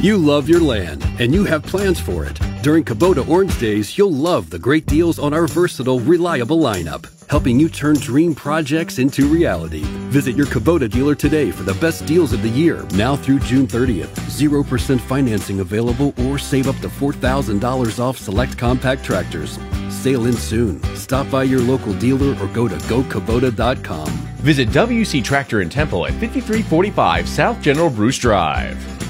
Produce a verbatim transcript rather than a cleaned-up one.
You love your land, and you have plans for it. During Kubota Orange Days, you'll love the great deals on our versatile, reliable lineup, helping you turn dream projects into reality. Visit your Kubota dealer today for the best deals of the year, now through June thirtieth. zero percent financing available, or save up to four thousand dollars off select compact tractors. Sail in soon. Stop by your local dealer or go to go kubota dot com. Visit W C Tractor in Temple at fifty-three forty-five South General Bruce Drive.